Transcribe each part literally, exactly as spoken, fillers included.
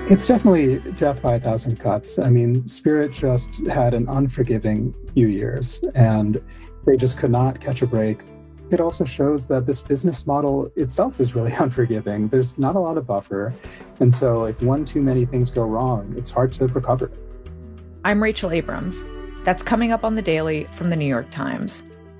It's definitely death by a thousand cuts. I mean, Spirit just had an unforgiving few years, and they just could not catch a break. It also shows that this business model itself is really unforgiving. There's not a lot of buffer. And so if one too many things go wrong, it's hard to recover. I'm Rachel Abrams. That's coming up on The Daily from The New York Times.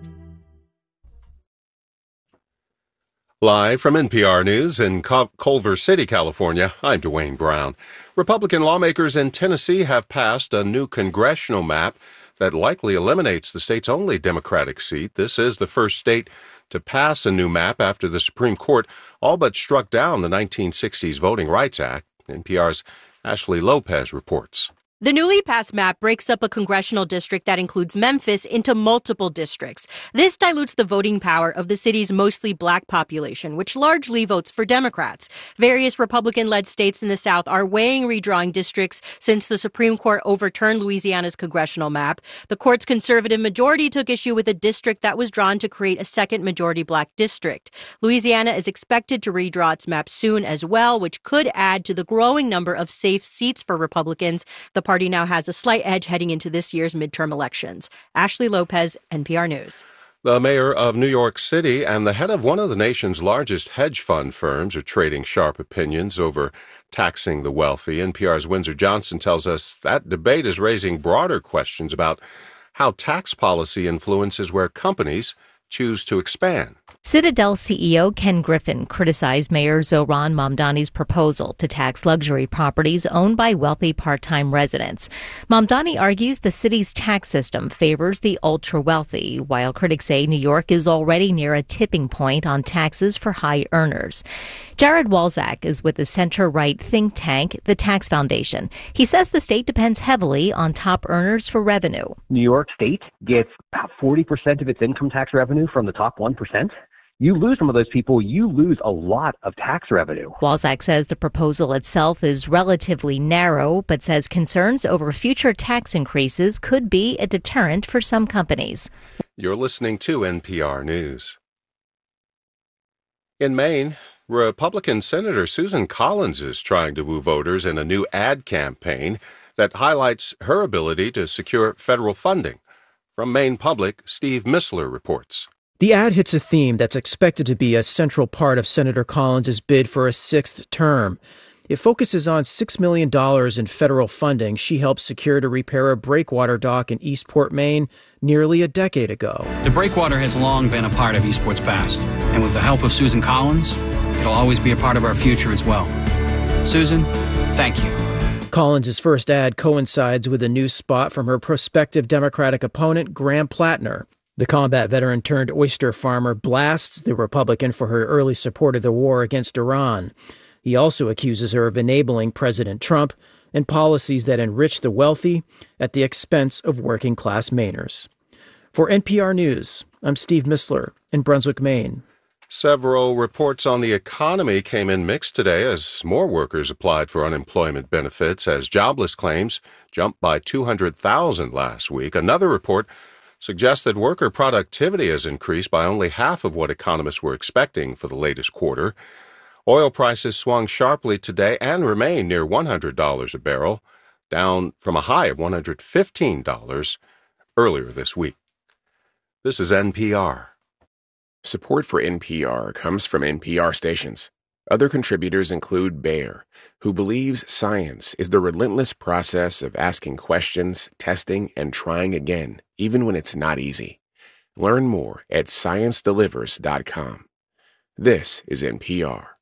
Live from N P R News in Culver City, California, I'm Dwayne Brown. Republican lawmakers in Tennessee have passed a new congressional map that likely eliminates the state's only Democratic seat. This is the first state to pass a new map after the Supreme Court all but struck down the nineteen sixties Voting Rights Act. N P R's Ashley Lopez reports. The newly passed map breaks up a congressional district that includes Memphis into multiple districts. This dilutes the voting power of the city's mostly black population, which largely votes for Democrats. Various Republican-led states in the South are weighing redrawing districts since the Supreme Court overturned Louisiana's congressional map. The court's conservative majority took issue with a district that was drawn to create a second majority black district. Louisiana is expected to redraw its map soon as well, which could add to the growing number of safe seats for Republicans. The party now has a slight edge heading into this year's midterm elections. Ashley Lopez, N P R News. The mayor of New York City and the head of one of the nation's largest hedge fund firms are trading sharp opinions over taxing the wealthy. N P R's Windsor Johnson tells us that debate is raising broader questions about how tax policy influences where companies choose to expand. Citadel C E O Ken Griffin criticized Mayor Zohran Mamdani's proposal to tax luxury properties owned by wealthy part-time residents. Mamdani argues the city's tax system favors the ultra-wealthy, while critics say New York is already near a tipping point on taxes for high earners. Jared Walczak is with the center-right think tank, the Tax Foundation. He says the state depends heavily on top earners for revenue. New York State gets about forty percent of its income tax revenue from the top one percent. You lose some of those people, you lose a lot of tax revenue. Walczak says the proposal itself is relatively narrow, but says concerns over future tax increases could be a deterrent for some companies. You're listening to N P R News. In Maine, Republican Senator Susan Collins is trying to woo voters in a new ad campaign that highlights her ability to secure federal funding. From Maine Public, Steve Missler reports. The ad hits a theme that's expected to be a central part of Senator Collins' bid for a sixth term. It focuses on six million dollars in federal funding she helped secure to repair a breakwater dock in Eastport, Maine, nearly a decade ago. The breakwater has long been a part of Eastport's past, and with the help of Susan Collins, it'll always be a part of our future as well. Susan, thank you. Collins' first ad coincides with a new spot from her prospective Democratic opponent, Graham Plattner. The combat veteran turned oyster farmer blasts the Republican for her early support of the war against Iran. He also accuses her of enabling President Trump and policies that enrich the wealthy at the expense of working-class Mainers. For N P R News, I'm Steve Missler in Brunswick, Maine. Several reports on the economy came in mixed today as more workers applied for unemployment benefits as jobless claims jumped by two hundred thousand last week. Another report suggests that worker productivity has increased by only half of what economists were expecting for the latest quarter. Oil prices swung sharply today and remain near one hundred dollars a barrel, down from a high of one hundred fifteen dollars earlier this week. This is N P R. Support for N P R comes from N P R stations. Other contributors include Bayer, who believes science is the relentless process of asking questions, testing, and trying again, even when it's not easy. Learn more at science delivers dot com. This is N P R.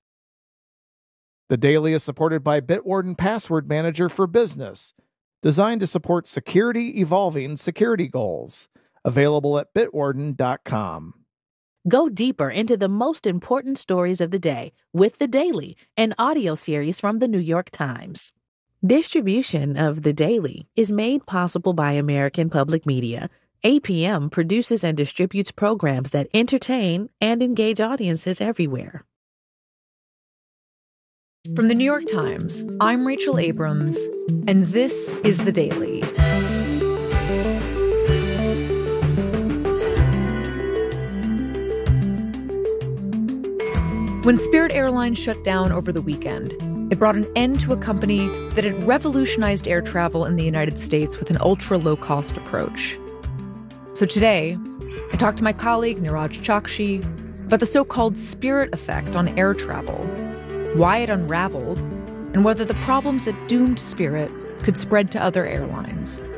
The Daily is supported by Bitwarden Password Manager for Business, designed to support security evolving security goals. Available at bitwarden dot com. Go deeper into the most important stories of the day with The Daily, an audio series from The New York Times. Distribution of The Daily is made possible by American Public Media. A P M produces and distributes programs that entertain and engage audiences everywhere. From The New York Times, I'm Rachel Abrams, and this is The Daily. When Spirit Airlines shut down over the weekend, it brought an end to a company that had revolutionized air travel in the United States with an ultra-low-cost approach. So today, I talked to my colleague Niraj Chakshi about the so-called Spirit effect on air travel, why it unraveled, and whether the problems that doomed Spirit could spread to other airlines.